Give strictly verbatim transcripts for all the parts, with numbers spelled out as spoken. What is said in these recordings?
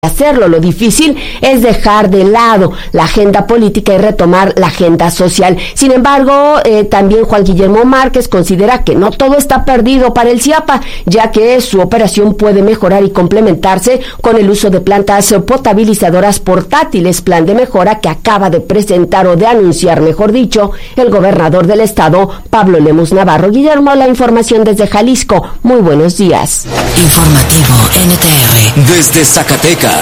hacerlo. Lo difícil es dejar de lado la agenda política y retomar la agenda social. Sin embargo, eh, también Juan Guillermo Márquez considera que no todo está perdido para el CIAPA, ya que su operación puede mejorar y complementarse con el uso de plantas potabilizadoras portátiles, plan de mejora que acaba de presentar o de anunciar, mejor dicho, el gobernador del estado, Pablo Lemus Navarro. Guillermo, la información desde Jalisco. Muy buenos días. Informativo N T R. Desde Zacatecas.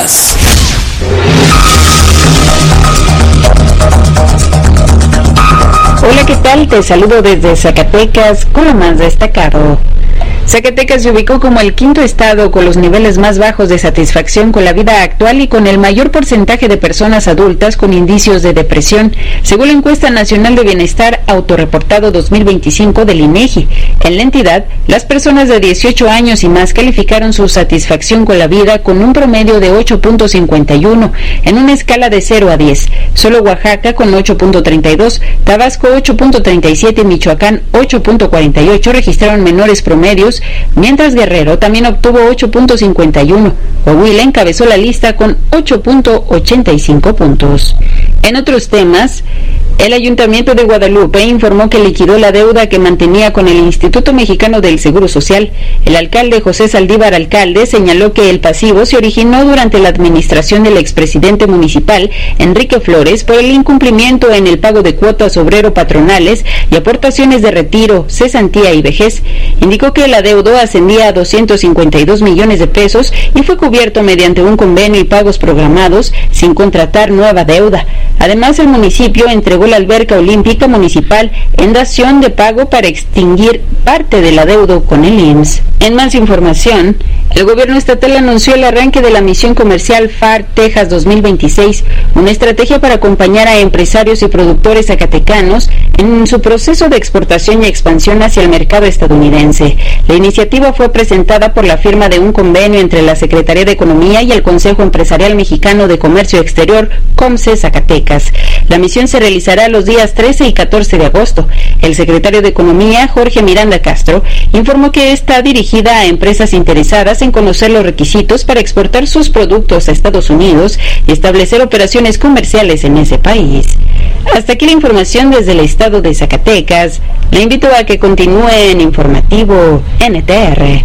Hola, ¿qué tal? Te saludo desde Zacatecas con lo más destacado. Zacatecas se ubicó como el quinto estado con los niveles más bajos de satisfacción con la vida actual y con el mayor porcentaje de personas adultas con indicios de depresión, según la encuesta nacional de bienestar autorreportado dos mil veinticinco del INEGI. En la entidad, las personas de dieciocho años y más calificaron su satisfacción con la vida con un promedio de ocho punto cincuenta y uno, en una escala de cero a diez. Solo Oaxaca con ocho punto treinta y dos, Tabasco ocho punto treinta y siete y Michoacán ocho punto cuarenta y ocho registraron menores promedios, mientras Guerrero también obtuvo ocho punto cincuenta y uno. Coahuila encabezó la lista con ocho punto ochenta y cinco puntos. En otros temas, el Ayuntamiento de Guadalupe informó que liquidó la deuda que mantenía con el Instituto Mexicano del Seguro Social. El alcalde José Saldívar Alcalde señaló que el pasivo se originó durante la administración del expresidente municipal, Enrique Flores, por el incumplimiento en el pago de cuotas obrero-patronales y aportaciones de retiro, cesantía y vejez. Indicó que el adeudo ascendía a doscientos cincuenta y dos millones de pesos y fue cubierto mediante un convenio y pagos programados sin contratar nueva deuda. Además, el municipio entregó la alberca olímpica municipal en dación de pago para extinguir parte del adeudo con el I M S S. En más información, el gobierno estatal anunció el arranque de la misión comercial F A R Texas dos mil veintiséis, una estrategia para acompañar a empresarios y productores zacatecanos en su proceso de exportación y expansión hacia el mercado estadounidense. La iniciativa fue presentada por la firma de un convenio entre la Secretaría de Economía y el Consejo Empresarial Mexicano de Comercio Exterior, COMCE Zacatecas. La misión se realizará los días trece y catorce de agosto. El secretario de Economía, Jorge Miranda Castro, informó que está dirigida a empresas interesadas en conocer los requisitos para exportar sus productos a Estados Unidos y establecer operaciones comerciales en ese país. Hasta aquí la información desde el estado de Zacatecas. Le invito a que continúe en Informativo N T R.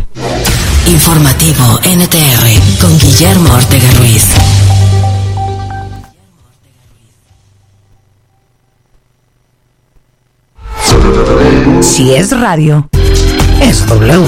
Informativo N T R con Guillermo Ortega Ruiz. Si es radio, es W.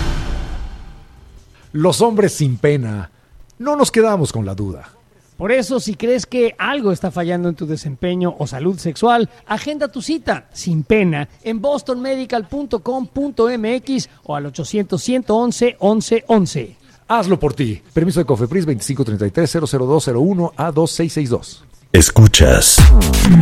Los hombres sin pena, no nos quedamos con la duda. Por eso, si crees que algo está fallando en tu desempeño o salud sexual, agenda tu cita sin pena en boston medical punto com punto m x o al ochocientos, ciento once, once once. Hazlo por ti. Permiso de COFEPRIS veinticinco treinta y tres cero cero dos cero uno A dos seis seis dos. Escuchas